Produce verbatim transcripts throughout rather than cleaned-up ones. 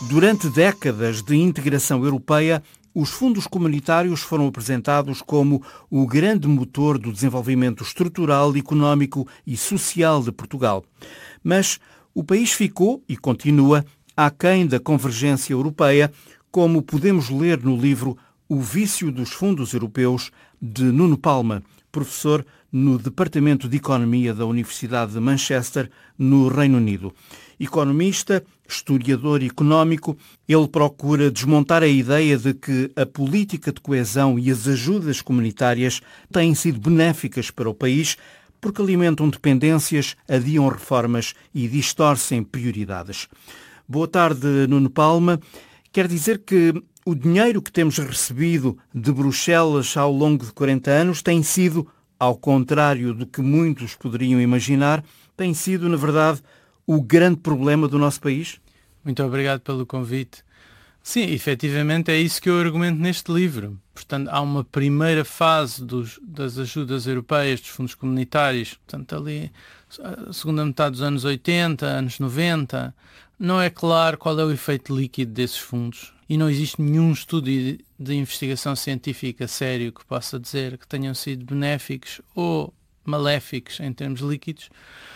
Durante décadas de integração europeia, os fundos comunitários foram apresentados como o grande motor do desenvolvimento estrutural, económico e social de Portugal. Mas o país ficou e continua aquém da convergência europeia, como podemos ler no livro O Vício dos Fundos Europeus, de Nuno Palma, professor no Departamento de Economia da Universidade de Manchester, no Reino Unido. Economista, historiador económico, ele procura desmontar a ideia de que a política de coesão e as ajudas comunitárias têm sido benéficas para o país porque alimentam dependências, adiam reformas e distorcem prioridades. Boa tarde, Nuno Palma. Quer dizer que o dinheiro que temos recebido de Bruxelas ao longo de quarenta anos tem sido, ao contrário do que muitos poderiam imaginar, tem sido, na verdade, o grande problema do nosso país? Muito obrigado pelo convite. Sim, efetivamente é isso que eu argumento neste livro. Portanto, há uma primeira fase dos, das ajudas europeias, dos fundos comunitários, portanto, ali, a segunda metade dos anos oitenta, anos noventa, não é claro qual é o efeito líquido desses fundos e não existe nenhum estudo de, de investigação científica sério que possa dizer que tenham sido benéficos ou maléficos em termos líquidos,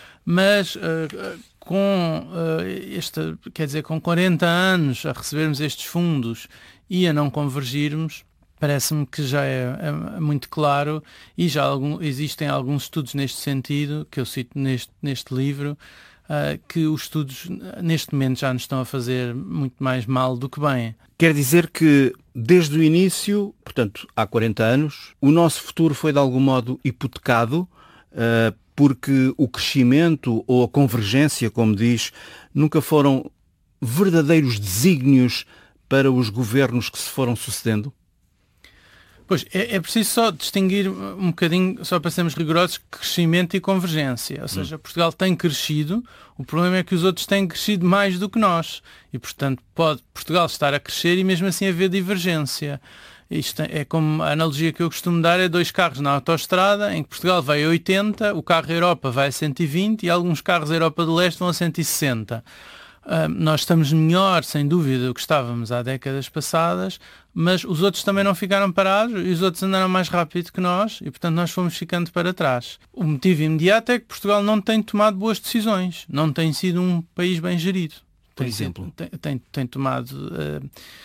mas uh, com uh, esta, quer dizer, com quarenta anos a recebermos estes fundos e a não convergirmos, parece-me que já é, é muito claro e já algum, existem alguns estudos neste sentido, que eu cito neste, neste livro, uh, que os estudos neste momento já nos estão a fazer muito mais mal do que bem. Quer dizer que desde o início, portanto há quarenta anos, o nosso futuro foi de algum modo hipotecado, uh, porque o crescimento ou a convergência, como diz, nunca foram verdadeiros desígnios para os governos que se foram sucedendo? Pois, é, é preciso só distinguir um bocadinho, só para sermos rigorosos, crescimento e convergência. Ou seja, hum. Portugal tem crescido, o problema é que os outros têm crescido mais do que nós. E, portanto, pode Portugal estar a crescer e mesmo assim haver divergência. Isto é como a analogia que eu costumo dar, é dois carros na autoestrada, em que Portugal vai a oitenta, o carro Europa vai a cento e vinte e alguns carros da Europa do Leste vão a cento e sessenta. Uh, nós estamos melhor, sem dúvida, do que estávamos há décadas passadas, mas os outros também não ficaram parados e os outros andaram mais rápido que nós e, portanto, nós fomos ficando para trás. O motivo imediato é que Portugal não tem tomado boas decisões, não tem sido um país bem gerido. Por tem, exemplo? Tem, tem, tem tomado... Uh,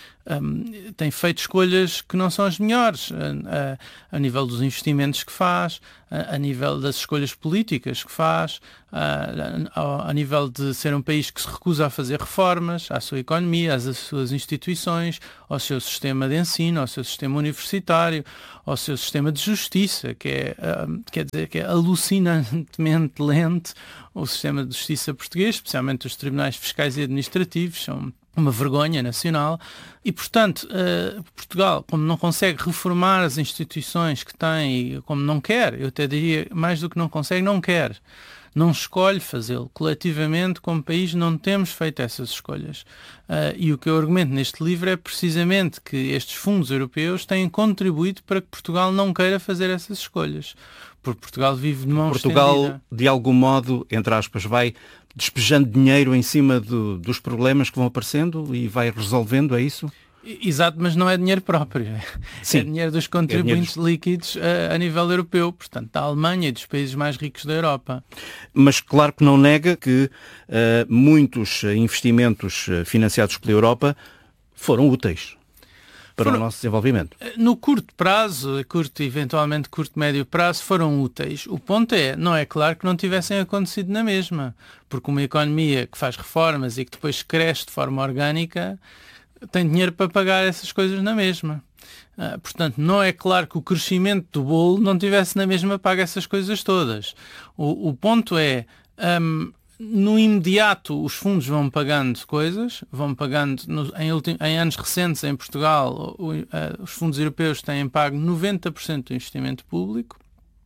Um, tem feito escolhas que não são as melhores a, a, a nível dos investimentos que faz, a, a nível das escolhas políticas que faz, a, a, a nível de ser um país que se recusa a fazer reformas à sua economia, às, às suas instituições, ao seu sistema de ensino, ao seu sistema universitário, ao seu sistema de justiça, que é, um, quer dizer, que é alucinantemente lento. O sistema de justiça português, especialmente os tribunais fiscais e administrativos, são uma vergonha nacional e, portanto, uh, Portugal, como não consegue reformar as instituições que tem e como não quer, eu até diria mais do que não consegue, não quer, não escolhe fazê-lo. Coletivamente, como país, não temos feito essas escolhas. Uh, e o que eu argumento neste livro é precisamente que estes fundos europeus têm contribuído para que Portugal não queira fazer essas escolhas. Porque Portugal vive de mão Portugal, estendida. de algum modo, entre aspas, vai despejando dinheiro em cima do, dos problemas que vão aparecendo e vai resolvendo, é isso? Exato, mas não é dinheiro próprio. Sim. É dinheiro dos contribuintes é dinheiro... líquidos a, a nível europeu, portanto, da Alemanha e dos países mais ricos da Europa. Mas claro que não nega que uh, muitos investimentos financiados pela Europa foram úteis para foram, o nosso desenvolvimento. No curto prazo, curto, eventualmente curto, médio prazo, foram úteis. O ponto é, não é claro que não tivessem acontecido na mesma, porque uma economia que faz reformas e que depois cresce de forma orgânica tem dinheiro para pagar essas coisas na mesma. Uh, portanto, não é claro que o crescimento do bolo não tivesse na mesma pago essas coisas todas. O, o ponto é... Um, no imediato os fundos vão pagando coisas, vão pagando, no, em, ultim, em anos recentes em Portugal, o, uh, os fundos europeus têm pago noventa por cento do investimento público,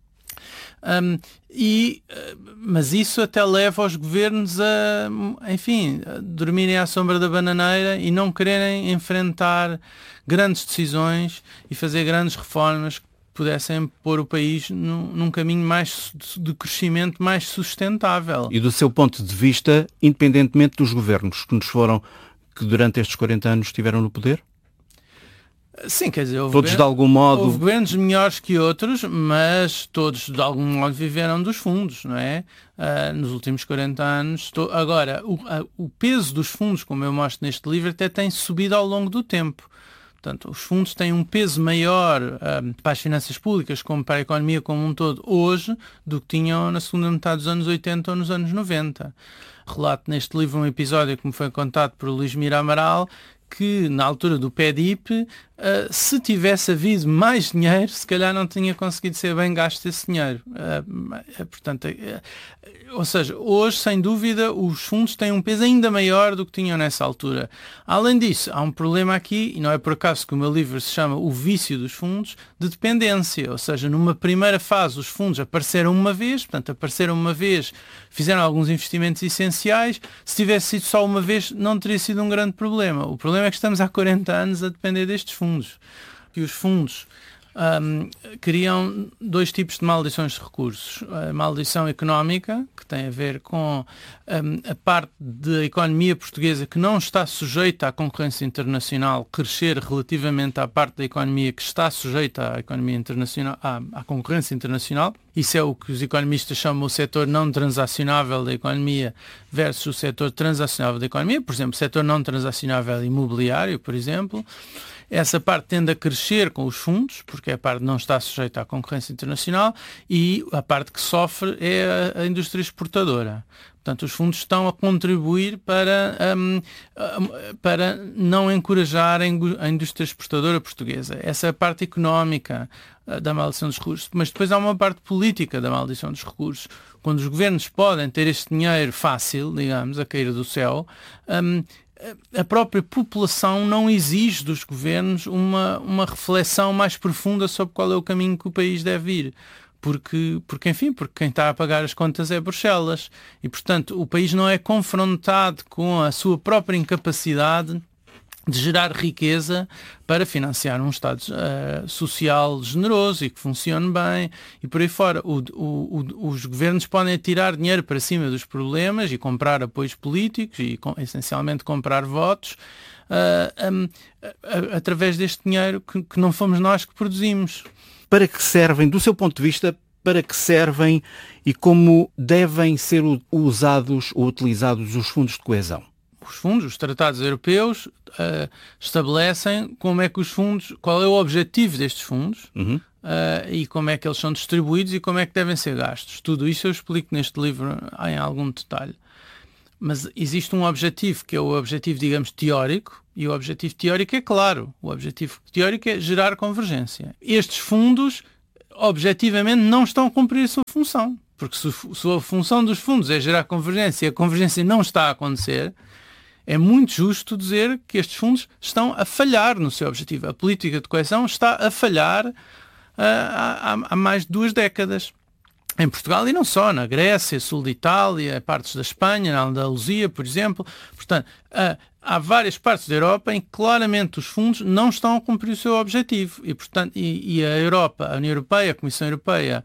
um, e, uh, mas isso até leva os governos a, enfim, a dormirem à sombra da bananeira e não quererem enfrentar grandes decisões e fazer grandes reformas pudessem pôr o país num, num caminho mais de crescimento mais sustentável. E do seu ponto de vista, independentemente dos governos que nos foram, que durante estes quarenta anos estiveram no poder? Sim, quer dizer, houve todos de algum modo... houve governos melhores que outros, mas todos de algum modo viveram dos fundos, não é? Uh, nos últimos quarenta anos. To... Agora, o, a, o peso dos fundos, como eu mostro neste livro, até tem subido ao longo do tempo. Portanto, os fundos têm um peso maior um, para as finanças públicas, como para a economia como um todo, hoje, do que tinham na segunda metade dos anos oitenta ou nos anos noventa. Relato neste livro um episódio que me foi contado por Luís Mira Amaral, que na altura do P E D I P, uh, se tivesse havido mais dinheiro, se calhar não tinha conseguido ser bem gasto esse dinheiro. Uh, portanto, uh, ou seja, hoje, sem dúvida, os fundos têm um peso ainda maior do que tinham nessa altura. Além disso, há um problema aqui, e não é por acaso que o meu livro se chama O Vício dos Fundos, de dependência. Ou seja, numa primeira fase os fundos apareceram uma vez, portanto, apareceram uma vez, fizeram alguns investimentos essenciais. Se tivesse sido só uma vez, não teria sido um grande problema. O problema é que estamos há quarenta anos a depender destes fundos. E os fundos um, criam dois tipos de maldições de recursos. A maldição económica, que tem a ver com um, a parte da economia portuguesa que não está sujeita à concorrência internacional crescer relativamente à parte da economia que está sujeita à economia internacional, à, à concorrência internacional. Isso é o que os economistas chamam o setor não transacionável da economia versus o setor transacionável da economia. Por exemplo, o setor não transacionável imobiliário, por exemplo. Essa parte tende a crescer com os fundos, porque é a parte que não está sujeita à concorrência internacional, e a parte que sofre é a, a indústria exportadora. Portanto, os fundos estão a contribuir para, um, para não encorajar a indústria exportadora portuguesa. Essa é a parte económica uh, da maldição dos recursos. Mas depois há uma parte política da maldição dos recursos. Quando os governos podem ter este dinheiro fácil, digamos, a cair do céu, um, a própria população não exige dos governos uma, uma reflexão mais profunda sobre qual é o caminho que o país deve ir. Porque, porque, enfim, porque quem está a pagar as contas é Bruxelas. E, portanto, o país não é confrontado com a sua própria incapacidade de gerar riqueza para financiar um Estado uh, social generoso e que funcione bem e por aí fora. O, o, o, os governos podem tirar dinheiro para cima dos problemas e comprar apoios políticos e com, essencialmente comprar votos uh, um, a, a, através deste dinheiro que, que não fomos nós que produzimos. Para que servem, do seu ponto de vista, para que servem e como devem ser usados ou utilizados os fundos de coesão? Os fundos, os tratados europeus uh, estabelecem como é que os fundos, qual é o objetivo destes fundos uhum. uh, e como é que eles são distribuídos e como é que devem ser gastos. Tudo isso eu explico neste livro em algum detalhe. Mas existe um objetivo que é o objetivo, digamos, teórico, e o objetivo teórico é claro. O objetivo teórico é gerar convergência. Estes fundos, objetivamente, não estão a cumprir a sua função. Porque se, se a função dos fundos é gerar convergência e a convergência não está a acontecer, é muito justo dizer que estes fundos estão a falhar no seu objetivo. A política de coesão está a falhar uh, há, há mais de duas décadas. Em Portugal e não só, na Grécia, sul de Itália, partes da Espanha, na Andaluzia, por exemplo. Portanto, uh, há várias partes da Europa em que claramente os fundos não estão a cumprir o seu objetivo. E, portanto, e, e a Europa, a União Europeia, a Comissão Europeia,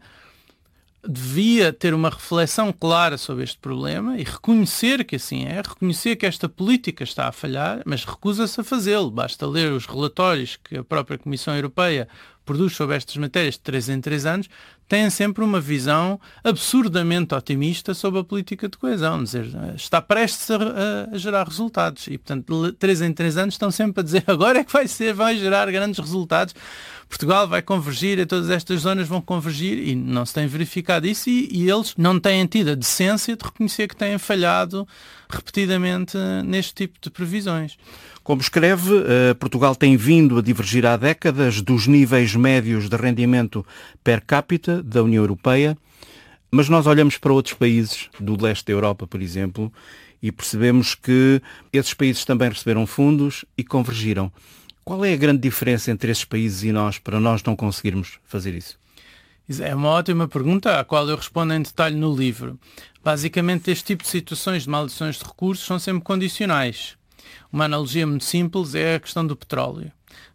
devia ter uma reflexão clara sobre este problema e reconhecer que assim é, reconhecer que esta política está a falhar, mas recusa-se a fazê-lo. Basta ler os relatórios que a própria Comissão Europeia produz sobre estas matérias de três em três anos, têm sempre uma visão absurdamente otimista sobre a política de coesão, dizer, está prestes a, a, a gerar resultados e, portanto, três em três anos estão sempre a dizer agora é que vai ser, vai gerar grandes resultados, Portugal vai convergir e todas estas zonas vão convergir e não se tem verificado isso e, e eles não têm tido a decência de reconhecer que têm falhado repetidamente neste tipo de previsões. Como escreve, Portugal tem vindo a divergir há décadas dos níveis médios de rendimento per capita da União Europeia, mas nós olhamos para outros países do leste da Europa, por exemplo, e percebemos que esses países também receberam fundos e convergiram. Qual é a grande diferença entre esses países e nós para nós não conseguirmos fazer isso? É uma ótima pergunta, à qual eu respondo em detalhe no livro. Basicamente, este tipo de situações de maldições de recursos são sempre condicionais. Uma analogia muito simples é a questão do petróleo.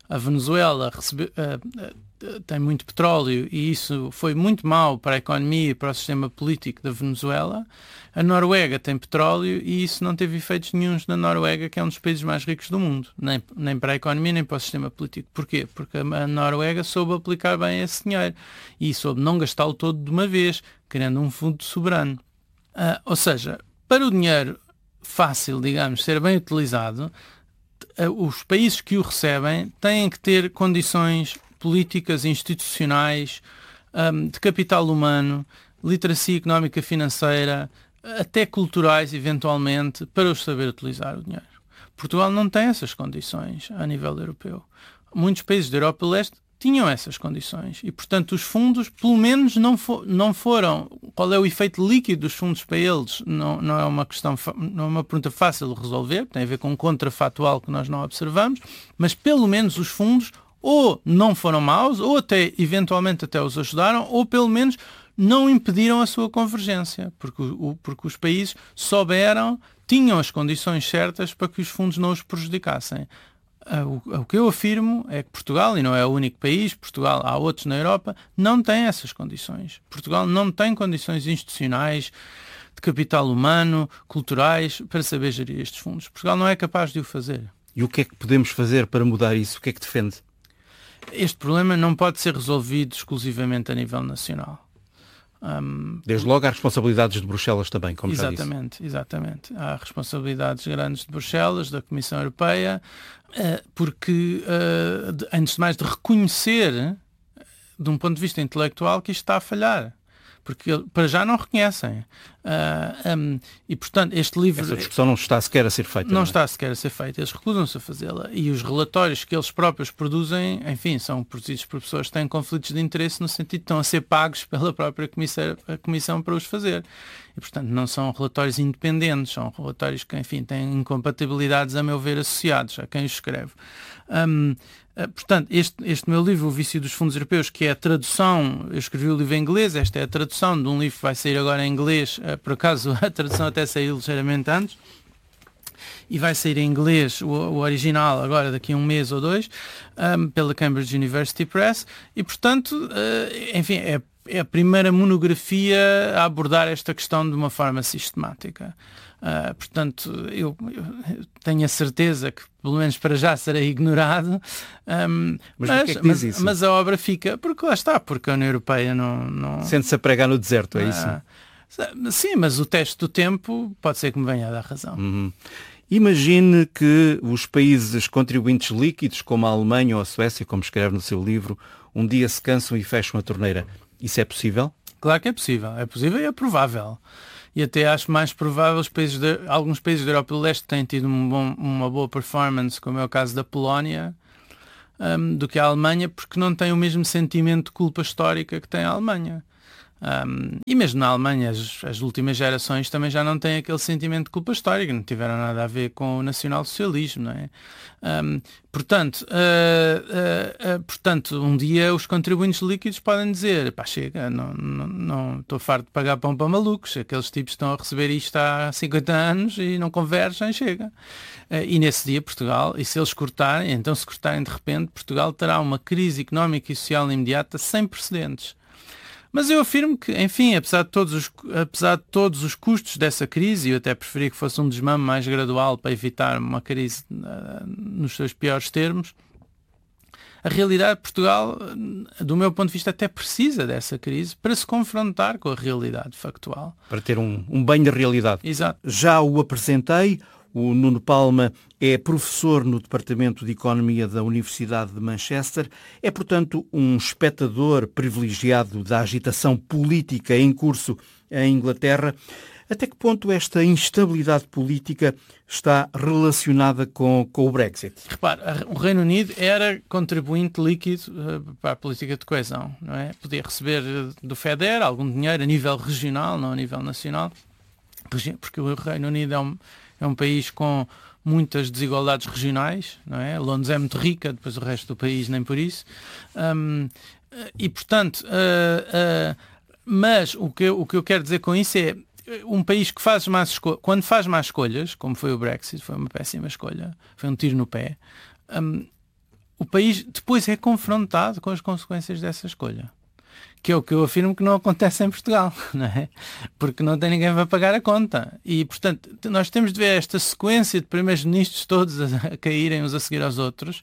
a Venezuela recebe, uh, uh, tem muito petróleo e isso foi muito mau para a economia e para o sistema político da Venezuela. A Noruega tem petróleo e isso não teve efeitos nenhuns na Noruega, que é um dos países mais ricos do mundo, nem, nem para a economia, nem para o sistema político. Porquê? Porque a Noruega soube aplicar bem esse dinheiro e soube não gastá-lo todo de uma vez, criando um fundo soberano. Uh, ou seja, para o dinheiro fácil, digamos, ser bem utilizado, uh, os países que o recebem têm que ter condições políticas, institucionais, um, de capital humano, literacia económica financeira, até culturais, eventualmente, para os saber utilizar o dinheiro. Portugal não tem essas condições a nível europeu. Muitos países da Europa do Leste tinham essas condições e, portanto, os fundos, pelo menos, não, for, não foram... Qual é o efeito líquido dos fundos para eles? Não, não é uma questão, não é uma pergunta fácil de resolver, tem a ver com um contrafatual que nós não observamos, mas, pelo menos, os fundos ou não foram maus, ou até, eventualmente, até os ajudaram, ou, pelo menos, não impediram a sua convergência, porque, o, porque os países souberam, tinham as condições certas para que os fundos não os prejudicassem. O, o que eu afirmo é que Portugal, e não é o único país, Portugal, há outros na Europa, não tem essas condições. Portugal não tem condições institucionais, de capital humano, culturais, para saber gerir estes fundos. Portugal não é capaz de o fazer. E o que é que podemos fazer para mudar isso? O que é que defende? Este problema não pode ser resolvido exclusivamente a nível nacional. Um, Desde logo há responsabilidades de Bruxelas também, como já disse. Exatamente, exatamente. Há responsabilidades grandes de Bruxelas, da Comissão Europeia, uh, porque, uh, de, antes de mais, de reconhecer, de um ponto de vista intelectual, que isto está a falhar. Porque para já não reconhecem. Uh, um, e, portanto, este livro... Essa discussão não está sequer a ser feita. Não, não é? está sequer a ser feita. Eles recusam-se a fazê-la. E os relatórios que eles próprios produzem, enfim, são produzidos por pessoas que têm conflitos de interesse no sentido de estão a ser pagos pela própria comissão, a comissão para os fazer. E, portanto, não são relatórios independentes. São relatórios que, enfim, têm incompatibilidades, a meu ver, associados a quem os escreve. Um, Portanto, este, este meu livro, O Vício dos Fundos Europeus, que é a tradução, eu escrevi o livro em inglês, esta é a tradução de um livro que vai sair agora em inglês, por acaso a tradução até saiu ligeiramente antes, e vai sair em inglês o, o original agora daqui a um mês ou dois, um, pela Cambridge University Press, e portanto, uh, enfim, é, é a primeira monografia a abordar esta questão de uma forma sistemática. Uh, portanto, eu, eu tenho a certeza que, pelo menos para já, serei ignorado. Um, mas, mas, que é que mas, diz isso? mas a obra fica, porque lá está, porque a União Europeia não... não... Sente-se a pregar no deserto, é isso? Uh, sim, mas o teste do tempo pode ser que me venha a dar razão. Uhum. Imagine que os países contribuintes líquidos, como a Alemanha ou a Suécia, como escreve no seu livro, um dia se cansam e fecham a torneira. Isso é possível? Claro que é possível. É possível e é provável. E até acho mais provável os países de, alguns países da Europa do Leste têm tido um bom, uma boa performance, como é o caso da Polónia, um, do que a Alemanha, porque não tem o mesmo sentimento de culpa histórica que tem a Alemanha. Um, e mesmo na Alemanha as, as últimas gerações também já não têm aquele sentimento de culpa histórica, não tiveram nada a ver com o nacionalsocialismo, não é? Um, portanto, uh, uh, uh, portanto, um dia os contribuintes líquidos podem dizer, pá, chega, não, não, não estou farto de pagar pão para malucos, aqueles tipos estão a receber isto há cinquenta anos e não convergem, chega. Uh, e nesse dia Portugal, e se eles cortarem, então se cortarem de repente, Portugal terá uma crise económica e social imediata sem precedentes. Mas eu afirmo que, enfim, apesar de, todos os, apesar de todos os custos dessa crise, eu até preferi que fosse um desmame mais gradual para evitar uma crise uh, nos seus piores termos, a realidade de Portugal, do meu ponto de vista, até precisa dessa crise para se confrontar com a realidade factual. Para ter um, um banho de realidade. Exato. Já o apresentei. O Nuno Palma é professor no Departamento de Economia da Universidade de Manchester. É, portanto, um espectador privilegiado da agitação política em curso em Inglaterra. Até que ponto esta instabilidade política está relacionada com, com o Brexit? Repare, o Reino Unido era contribuinte líquido uh, para a política de coesão, não é? Podia receber do FEDER algum dinheiro a nível regional, não a nível nacional, porque o Reino Unido é um É um país com muitas desigualdades regionais, não é? Londres é muito rica, depois o resto do país nem por isso. Um, e, portanto, uh, uh, mas o que, eu, o que eu quero dizer com isso é um país que faz más escolhas, quando faz más escolhas, como foi o Brexit, foi uma péssima escolha, foi um tiro no pé, um, o país depois é confrontado com as consequências dessa escolha. Que é o que eu afirmo que não acontece em Portugal, não é? Porque não tem ninguém para pagar a conta. E, portanto, nós temos de ver esta sequência de primeiros ministros todos a, a caírem uns a seguir aos outros.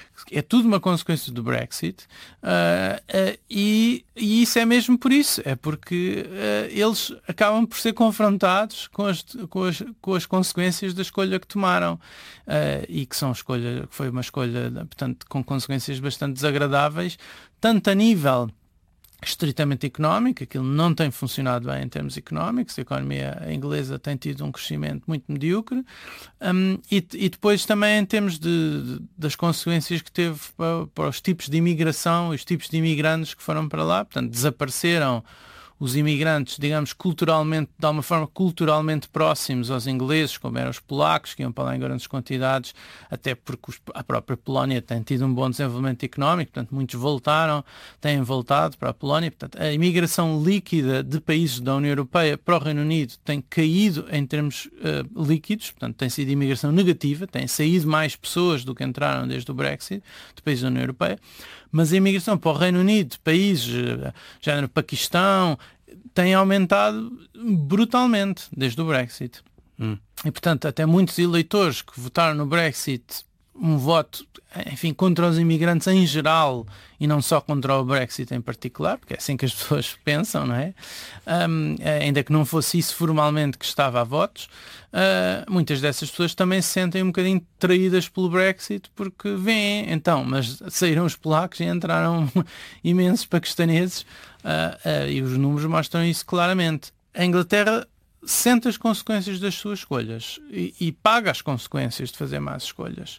É tudo uma consequência do Brexit. Uh, uh, e, e isso é mesmo por isso. É porque uh, eles acabam por ser confrontados com as, com as, com as consequências da escolha que tomaram. Uh, e que são escolha, que foi uma escolha, portanto, com consequências bastante desagradáveis, tanto a nível estritamente económico, aquilo não tem funcionado bem em termos económicos, a economia inglesa tem tido um crescimento muito medíocre, um, e, e depois também em termos de, de, das consequências que teve para, para os tipos de imigração, os tipos de imigrantes que foram para lá, portanto desapareceram os imigrantes, digamos, culturalmente, de alguma forma culturalmente próximos aos ingleses, como eram os polacos, que iam para lá em grandes quantidades, até porque os, a própria Polónia tem tido um bom desenvolvimento económico, portanto, muitos voltaram, têm voltado para a Polónia. Portanto, a imigração líquida de países da União Europeia para o Reino Unido tem caído em termos uh, líquidos, portanto, tem sido imigração negativa, tem saído mais pessoas do que entraram desde o Brexit, de países da União Europeia, mas a imigração para o Reino Unido, de países, uh, género Paquistão, tem aumentado brutalmente desde o Brexit. Hum. E, portanto, até muitos eleitores que votaram no Brexit, um voto, enfim, contra os imigrantes em geral e não só contra o Brexit em particular, porque é assim que as pessoas pensam, não é? Um, ainda que não fosse isso formalmente que estava a votos, uh, muitas dessas pessoas também se sentem um bocadinho traídas pelo Brexit, porque vêm, então, mas saíram os polacos e entraram imensos paquistaneses, uh, uh, e os números mostram isso claramente. A Inglaterra sente as consequências das suas escolhas e, e paga as consequências de fazer más escolhas.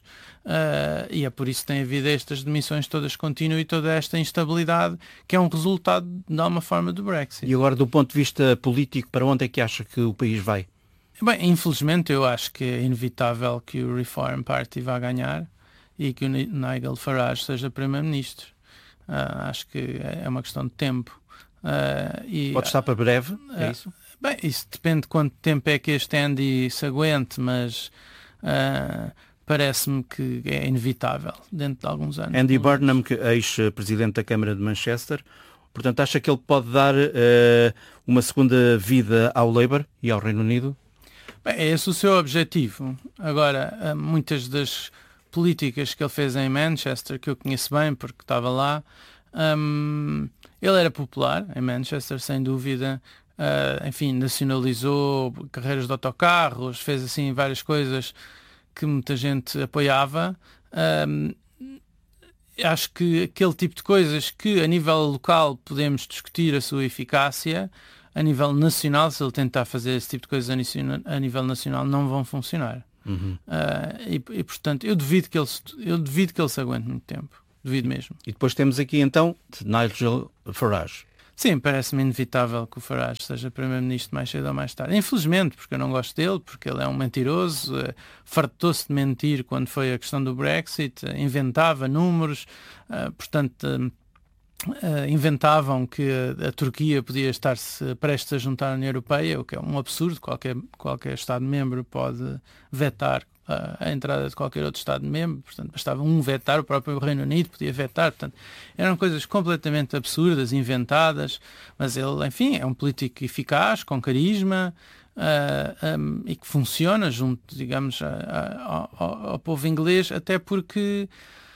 Uh, e é por isso que tem havido estas demissões todas contínuas e toda esta instabilidade que é um resultado, de alguma forma, do Brexit. E agora, do ponto de vista político, para onde é que acha que o país vai? Bem, infelizmente eu acho que é inevitável que o Reform Party vá ganhar e que o Nigel Farage seja Primeiro-Ministro. Uh, acho que é uma questão de tempo. Uh, e, Pode estar para breve, é isso? Bem, isso depende de quanto tempo é que este Andy se aguente, mas uh, parece-me que é inevitável dentro de alguns anos. Andy Burnham, que é ex-presidente da Câmara de Manchester, portanto, acha que ele pode dar uh, uma segunda vida ao Labour e ao Reino Unido? Bem, é esse o seu objetivo. Agora, uh, muitas das políticas que ele fez em Manchester, que eu conheço bem porque estava lá, um, ele era popular em Manchester, sem dúvida. Uh, enfim, nacionalizou carreiras de autocarros, fez assim várias coisas que muita gente apoiava. Uh, acho que aquele tipo de coisas que a nível local podemos discutir a sua eficácia, a nível nacional, se ele tentar fazer esse tipo de coisas a nível nacional, não vão funcionar. Uhum. Uh, e, e portanto eu duvido que ele eu duvido que ele se aguente muito tempo, duvido mesmo. E depois temos aqui então Nigel Farage. Sim, parece-me inevitável que o Farage seja Primeiro-Ministro mais cedo ou mais tarde. Infelizmente, porque eu não gosto dele, porque ele é um mentiroso, uh, fartou-se de mentir quando foi a questão do Brexit, uh, inventava números, uh, portanto, uh, uh, inventavam que a, a Turquia podia estar-se prestes a juntar à União Europeia, o que é um absurdo, qualquer, qualquer Estado-membro pode vetar a entrada de qualquer outro Estado-membro, portanto bastava um vetar, o próprio Reino Unido podia vetar, portanto eram coisas completamente absurdas, inventadas, mas ele, enfim, é um político eficaz, com carisma, uh, um, e que funciona junto, digamos, a, a, ao, ao povo inglês, até porque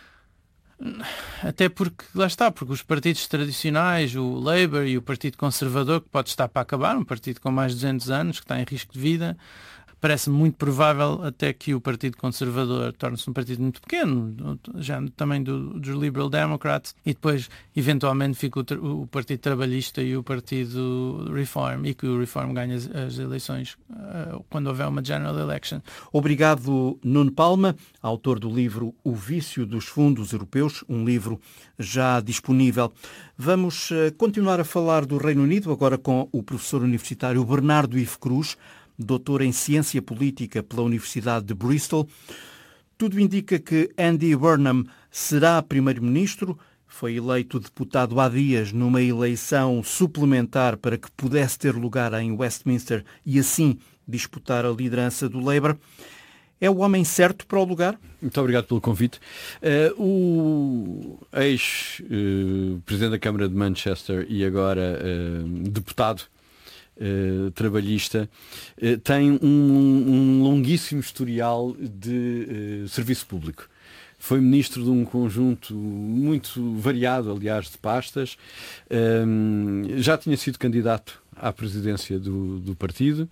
até porque, lá está, porque os partidos tradicionais, o Labour e o Partido Conservador, que pode estar para acabar, um partido com mais de duzentos anos, que está em risco de vida, parece-me muito provável até que o Partido Conservador torne-se um partido muito pequeno, já também do, dos Liberal Democrats, e depois, eventualmente, fica o, o Partido Trabalhista e o Partido Reform, e que o Reform ganhe as, as eleições uh, quando houver uma general election. Obrigado, Nuno Palma, autor do livro O Vício dos Fundos Europeus, um livro já disponível. Vamos uh, continuar a falar do Reino Unido, agora com o professor universitário Bernardo Ivo Cruz, doutor em Ciência Política pela Universidade de Bristol. Tudo indica que Andy Burnham será primeiro-ministro. Foi eleito deputado há dias numa eleição suplementar para que pudesse ter lugar em Westminster e assim disputar a liderança do Labour. É o homem certo para o lugar? Muito obrigado pelo convite. Uh, o ex-presidente uh, da Câmara de Manchester e agora uh, deputado uh, trabalhista uh, tem um, um longuíssimo historial de uh, serviço público. Foi ministro de um conjunto muito variado, aliás, de pastas. Um, já tinha sido candidato à presidência do, do partido.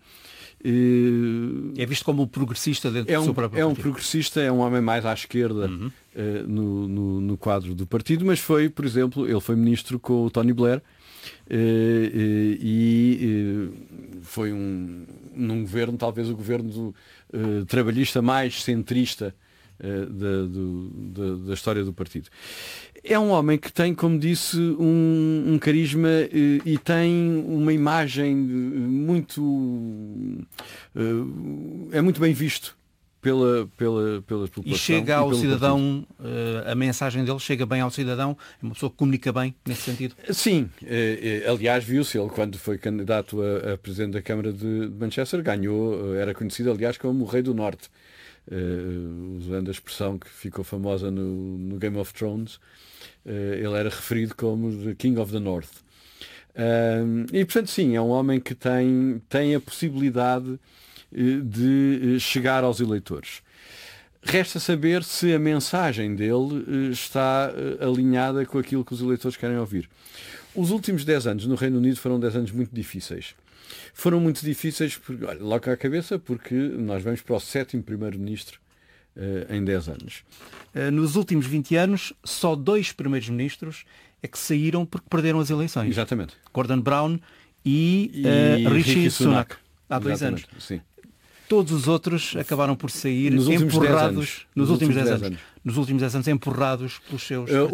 É visto como um progressista dentro é um, do seu próprio é partido. É um progressista, é um homem mais à esquerda uhum. uh, no, no, no quadro do partido, mas foi, por exemplo, ele foi ministro com o Tony Blair uh, uh, e uh, foi um, num governo, talvez o governo do, uh, trabalhista mais centrista uh, da, do, da, da história do partido. É um homem que tem, como disse, um, um carisma uh, e tem uma imagem muito... Uh, é muito bem visto pela, pela, pela população. E chega ao cidadão, uh, a mensagem dele chega bem ao cidadão, é uma pessoa que comunica bem nesse sentido? Sim, uh, aliás viu-se, ele quando foi candidato a, a presidente da Câmara de, de Manchester, ganhou, uh, era conhecido aliás como o Rei do Norte, uh, usando a expressão que ficou famosa no, no Game of Thrones. Uh, ele era referido como The King of the North. Uh, e, portanto, sim, é um homem que tem, tem a possibilidade uh, de chegar aos eleitores. Resta saber se a mensagem dele uh, está uh, alinhada com aquilo que os eleitores querem ouvir. Os últimos dez anos no Reino Unido foram dez anos muito difíceis. Foram muito difíceis, porque, olha, logo à cabeça, porque nós vamos para o sétimo primeiro-ministro uh, em dez anos. Nos últimos vinte anos, só dois primeiros-ministros é que saíram porque perderam as eleições. Exatamente. Gordon Brown e, e uh, Rishi, Rishi Sunak. Sunak. Há dois Exatamente. anos. Sim. Todos os outros acabaram por sair nos empurrados nos, nos últimos dez anos. anos. Nos últimos dez anos empurrados pelos seus uh,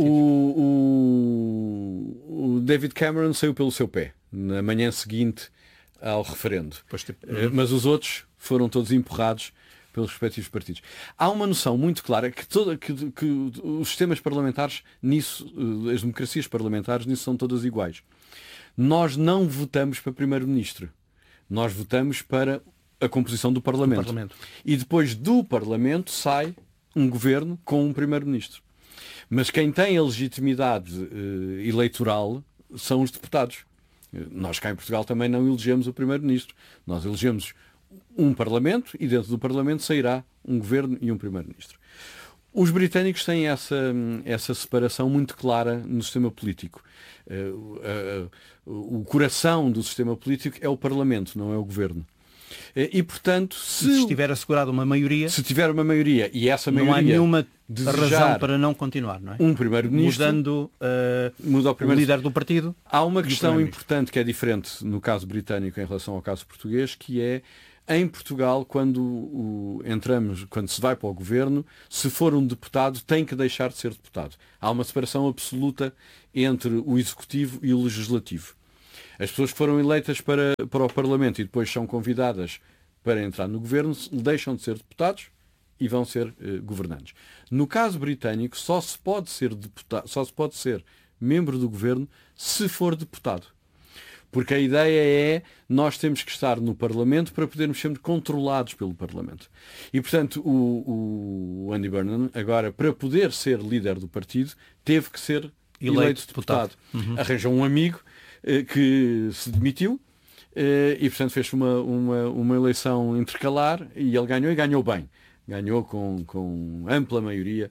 o, o David Cameron saiu pelo seu pé na manhã seguinte ao referendo. Pois, tipo, uh, mas os outros foram todos empurrados pelos respectivos partidos. Há uma noção muito clara que, toda, que, que os sistemas parlamentares nisso, as democracias parlamentares nisso são todas iguais. Nós não votamos para primeiro-ministro. Nós votamos para a composição do Parlamento. do Parlamento. E depois do Parlamento sai um governo com um primeiro-ministro. Mas quem tem a legitimidade uh, eleitoral são os deputados. Nós cá em Portugal também não elegemos o primeiro-ministro. Nós elegemos um Parlamento e dentro do Parlamento sairá um governo e um primeiro-ministro. Os britânicos têm essa, essa separação muito clara no sistema político. Uh, uh, uh, o coração do sistema político é o Parlamento, não é o governo. Uh, e, portanto, se, se estiver assegurada uma maioria, se tiver uma maioria e essa maioria não há nenhuma desejar razão para não continuar, não é? Um primeiro-ministro, mudando uh, muda o, primeiro... o líder do partido. Há uma questão importante que é diferente no caso britânico em relação ao caso português, que é em Portugal, quando o, entramos, quando se vai para o governo, se for um deputado, tem que deixar de ser deputado. Há uma separação absoluta entre o executivo e o legislativo. As pessoas que foram eleitas para, para o Parlamento e depois são convidadas para entrar no governo, deixam de ser deputados e vão ser uh, governantes. No caso britânico, só se pode ser deputado, só se pode ser membro do governo se for deputado. Porque a ideia é nós temos que estar no Parlamento para podermos ser controlados pelo Parlamento. E, portanto, o, o Andy Burnham, agora, para poder ser líder do partido, teve que ser eleito, eleito deputado. deputado. Uhum. Arranjou um amigo eh, que se demitiu eh, e, portanto, fez uma, uma, uma eleição intercalar e ele ganhou e ganhou bem. Ganhou com, com ampla maioria.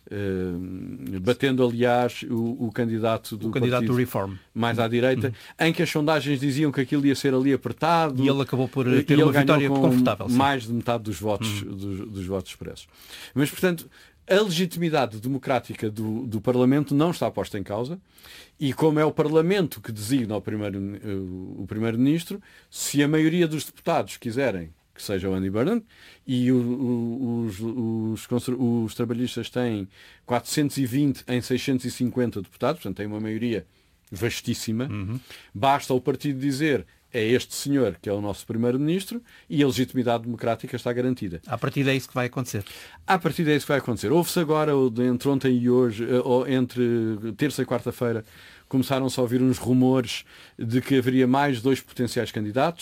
Uh, batendo, aliás, o, o candidato do o candidato do partido Reform mais à direita, uhum. em que as sondagens diziam que aquilo ia ser ali apertado e ele acabou por ter uma vitória confortável. Sim. Mais de metade dos votos, uhum. dos, dos votos expressos. Mas, portanto, a legitimidade democrática do, do Parlamento não está posta em causa e como é o Parlamento que designa o primeiro, o primeiro-ministro, se a maioria dos deputados quiserem que seja o Andy Burnham, e o, o, os, os, os trabalhistas têm quatrocentos e vinte em seiscentos e cinquenta deputados, portanto tem uma maioria vastíssima. Uhum. Basta o partido dizer é este senhor que é o nosso primeiro-ministro e a legitimidade democrática está garantida. À partida é isso que vai acontecer. À partida é isso que vai acontecer. Houve-se agora, entre ontem e hoje, ou entre terça e quarta-feira, começaram-se a ouvir uns rumores de que haveria mais dois potenciais candidatos.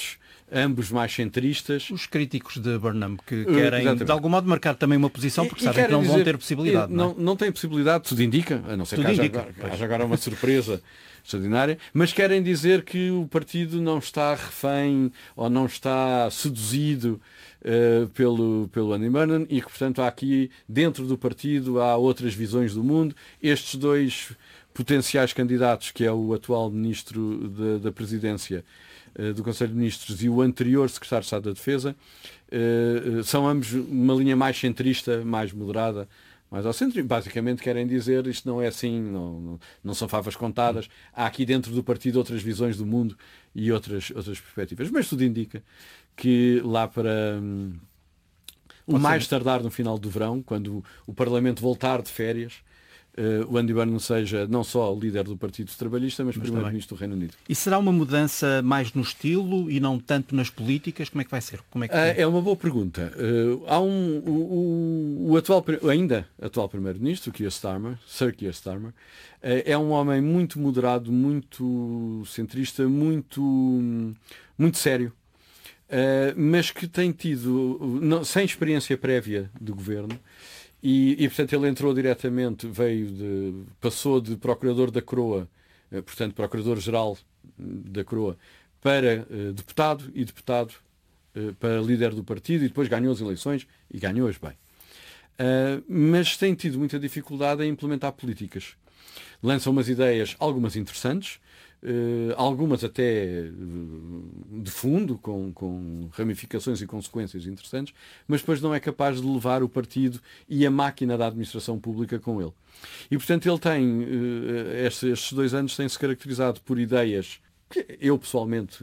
ambos mais centristas. Os críticos de Burnham, que querem, Exatamente, de algum modo, marcar também uma posição, porque e, sabem e que não dizer, vão ter possibilidade. Não, é? não, não tem possibilidade, tudo indica, a não ser tudo que haja, indica, agora, haja agora uma surpresa extraordinária, mas querem dizer que o partido não está refém ou não está seduzido uh, pelo, pelo Andy Burnham e que, portanto, há aqui, dentro do partido, há outras visões do mundo. Estes dois potenciais candidatos, que é o atual Ministro da, da Presidência uh, do Conselho de Ministros e o anterior Secretário de Estado da Defesa, uh, são ambos uma linha mais centrista, mais moderada, mais ao centro, e basicamente querem dizer isto não é assim, não, não, não são favas contadas, há aqui dentro do partido outras visões do mundo e outras, outras perspectivas. Mas tudo indica que lá para hum, o mais tardar no final do verão, quando o Parlamento voltar de férias, Uh, o Andy Burnham seja não só líder do Partido Trabalhista, mas, mas primeiro-ministro do Reino Unido. E será uma mudança mais no estilo e não tanto nas políticas? Como é que vai ser? Como é, que... uh, é uma boa pergunta. Uh, há um, o, o, o atual, ainda atual primeiro-ministro, Keir Starmer, Sir Keir Starmer, uh, é um homem muito moderado, muito centrista, muito, muito sério, uh, mas que tem tido, não, sem experiência prévia de governo. E, e, portanto, ele entrou diretamente, veio de, passou de procurador da Coroa, portanto, procurador-geral da Coroa, para uh, deputado e deputado uh, para líder do partido e depois ganhou as eleições e ganhou-as bem. Uh, mas tem tido muita dificuldade em implementar políticas. Lança umas ideias, algumas interessantes, Uh, algumas até uh, de fundo, com, com ramificações e consequências interessantes, mas depois não é capaz de levar o partido e a máquina da administração pública com ele. E, portanto, ele tem, uh, estes, estes dois anos tem-se caracterizado por ideias que eu pessoalmente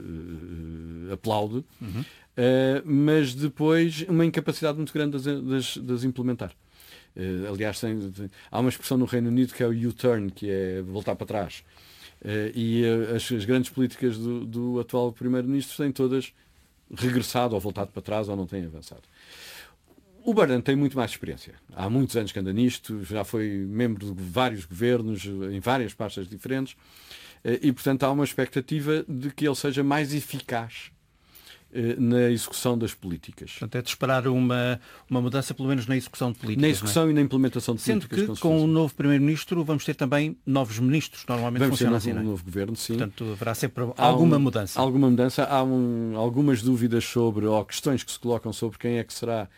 uh, aplaudo, uhum. uh, mas depois uma incapacidade muito grande de, de, de as implementar. Uh, aliás, tem, tem, há uma expressão no Reino Unido que é o U-turn, que é voltar para trás. Uh, e uh, as, as grandes políticas do, do atual Primeiro-Ministro têm todas regressado ou voltado para trás ou não têm avançado. O Burnham tem muito mais experiência. Há muitos anos que anda nisto, já foi membro de vários governos, em várias pastas diferentes, uh, e, portanto, há uma expectativa de que ele seja mais eficaz na execução das políticas. Portanto, é de esperar uma, uma mudança, pelo menos na execução de políticas. Na execução é? e na implementação de Sendo políticas. Sendo que, com o novo Primeiro-Ministro, vamos ter também novos ministros. Normalmente vamos funciona ter assim, um não é? novo governo, sim. Portanto, haverá sempre alguma um, mudança. Alguma mudança. Há um, algumas dúvidas sobre, ou questões que se colocam sobre quem é que será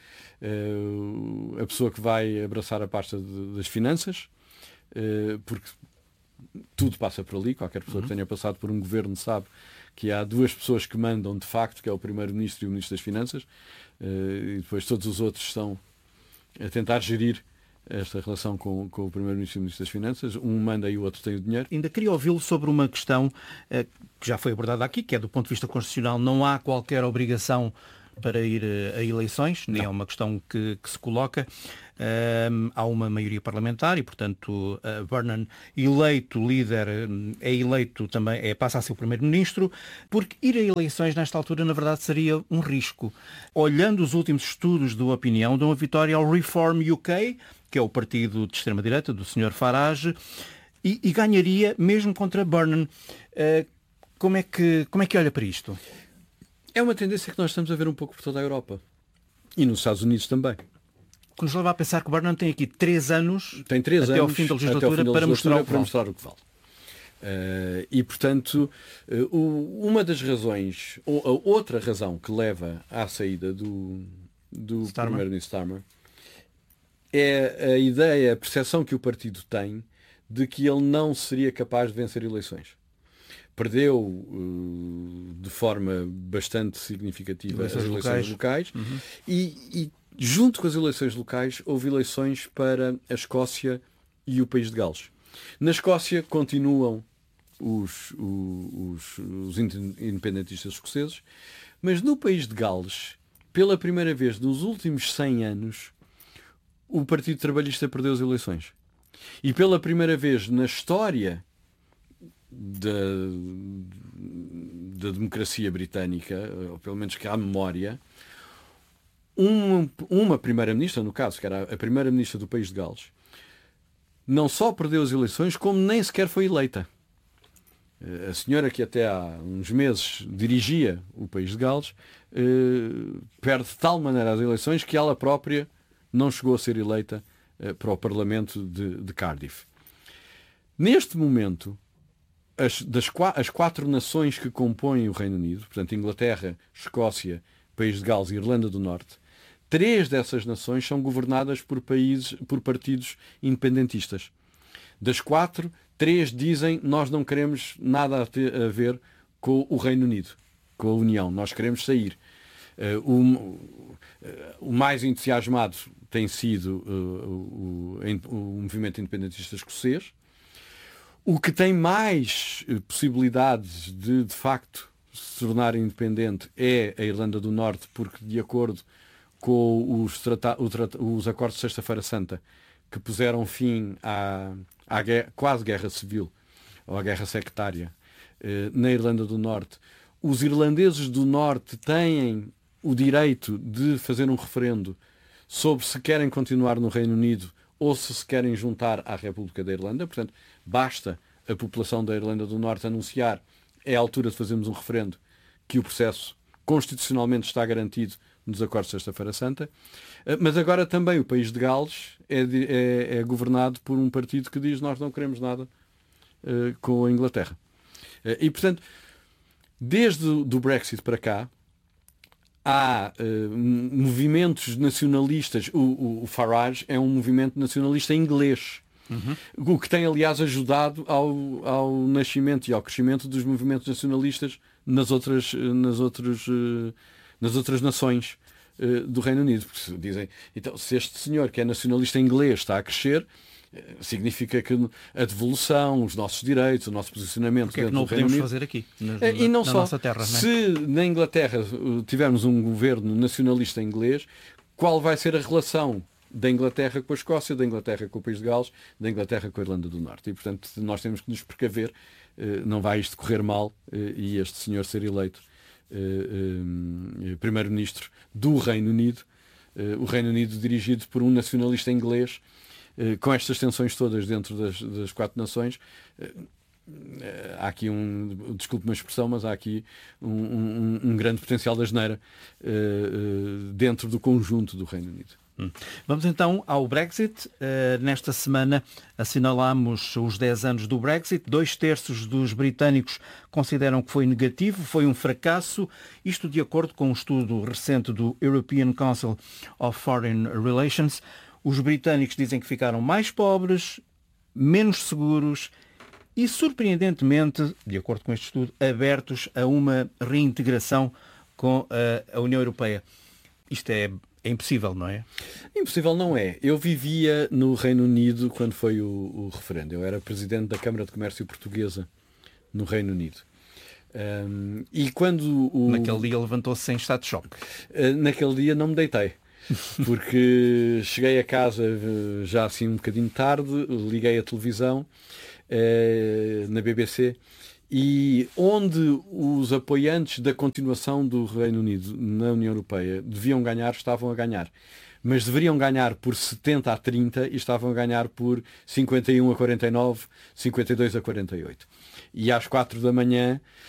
uh, a pessoa que vai abraçar a pasta de, das finanças, uh, porque tudo passa por ali. Qualquer pessoa uhum. que tenha passado por um governo sabe que há duas pessoas que mandam de facto, que é o Primeiro-Ministro e o Ministro das Finanças, e depois todos os outros estão a tentar gerir esta relação com, com o Primeiro-Ministro e o Ministro das Finanças. Um manda e o outro tem o dinheiro. Ainda queria ouvi-lo sobre uma questão eh, que já foi abordada aqui, que é do ponto de vista constitucional, não há qualquer obrigação para ir a eleições, nem é uma questão que, que se coloca. Um, há uma maioria parlamentar e, portanto, uh, Burnham, eleito líder, é eleito também, é, passa a ser o primeiro-ministro, porque ir a eleições nesta altura, na verdade, seria um risco. Olhando os últimos estudos de opinião, dão a vitória ao Reform U K, que é o partido de extrema-direita do senhor Farage, e, e ganharia mesmo contra Burnham. Uh, como é que, como é que olha para isto? É uma tendência que nós estamos a ver um pouco por toda a Europa. E nos Estados Unidos também. Que nos leva a pensar que o Burnham tem aqui três anos, tem três até anos ao fim da legislatura, até ao fim da para, legislatura mostrar para mostrar o que vale. Uh, e, portanto, uh, o, uma das razões, ou a outra razão que leva à saída do, do primeiro-ministro Starmer é a ideia, a percepção que o partido tem de que ele não seria capaz de vencer eleições. Perdeu uh, de forma bastante significativa eleições as eleições locais, locais uhum. e, e junto com as eleições locais houve eleições para a Escócia e o País de Gales. Na Escócia continuam os, os, os independentistas escoceses, mas no País de Gales, pela primeira vez nos últimos cem anos, o Partido Trabalhista perdeu as eleições. E pela primeira vez na história Da, da democracia britânica, ou pelo menos que há memória, uma, uma primeira-ministra, no caso, que era a primeira-ministra do País de Gales, não só perdeu as eleições, como nem sequer foi eleita. A senhora que até há uns meses dirigia o país de Gales perde de tal maneira as eleições que ela própria não chegou a ser eleita para o Parlamento de, de Cardiff. Neste momento, as, das, as quatro nações que compõem o Reino Unido, portanto Inglaterra, Escócia, País de Gales e Irlanda do Norte, três dessas nações são governadas por, países, por partidos independentistas. Das quatro, três dizem nós não queremos nada a, ter, a ver com o Reino Unido, com a União, nós queremos sair. Uh, o, uh, o mais entusiasmado tem sido uh, o, o movimento independentista escocês. O que tem mais uh, possibilidades de, de facto, se tornar independente é a Irlanda do Norte, porque, de acordo com os, trata o trata os acordos de Sexta-feira Santa, que puseram fim à, à guerra, quase guerra civil, ou à guerra sectária, uh, na Irlanda do Norte, os irlandeses do Norte têm o direito de fazer um referendo sobre se querem continuar no Reino Unido ou se se querem juntar à República da Irlanda. Portanto, basta a população da Irlanda do Norte anunciar é a altura de fazermos um referendo, que o processo constitucionalmente está garantido nos acordos de Sexta-feira Santa. Mas agora também o país de Gales é, é, é governado por um partido que diz nós não queremos nada uh, com a Inglaterra. Uh, e, portanto, desde o do Brexit para cá, há uh, movimentos nacionalistas. O, o, o Farage é um movimento nacionalista inglês. Uhum. O que tem, aliás, ajudado ao, ao nascimento e ao crescimento dos movimentos nacionalistas nas outras, nas outras, uh, nas outras nações uh, do Reino Unido. Porque dizem, então, se este senhor que é nacionalista inglês está a crescer, significa que a devolução, os nossos direitos, o nosso posicionamento Porque é que não o podemos fazer aqui na, e não na só, nossa terra, não é? Se na Inglaterra tivermos um governo nacionalista inglês, qual vai ser a relação da Inglaterra com a Escócia, da Inglaterra com o País de Gales, da Inglaterra com a Irlanda do Norte? E, portanto, nós temos que nos precaver, não vai isto correr mal e este senhor ser eleito primeiro-ministro do Reino Unido, o Reino Unido dirigido por um nacionalista inglês, com estas tensões todas dentro das, das quatro nações. Há aqui um, desculpe uma expressão, mas há aqui um, um, um grande potencial de asneira uh, uh, dentro do conjunto do Reino Unido. Hum. Vamos então ao Brexit. Uh, nesta semana assinalamos os dez anos do Brexit. Dois terços dos britânicos consideram que foi negativo, foi um fracasso. Isto de acordo com um estudo recente do European Council of Foreign Relations. Os britânicos dizem que ficaram mais pobres, menos seguros e, surpreendentemente, de acordo com este estudo, abertos a uma reintegração com a, a União Europeia. Isto é, é impossível, não é? Impossível não é. Eu vivia no Reino Unido quando foi o, o referendo. Eu era presidente da Câmara de Comércio Portuguesa no Reino Unido. Um, e quando o... Naquele dia levantou-se sem estado de choque. Uh, naquele dia não me deitei. Porque cheguei a casa já assim um bocadinho tarde, liguei a televisão eh, na B B C e onde os apoiantes da continuação do Reino Unido na União Europeia deviam ganhar, estavam a ganhar. Mas deveriam ganhar por setenta a trinta e estavam a ganhar por cinquenta e um a quarenta e nove, cinquenta e dois a quarenta e oito. E às quatro da manhã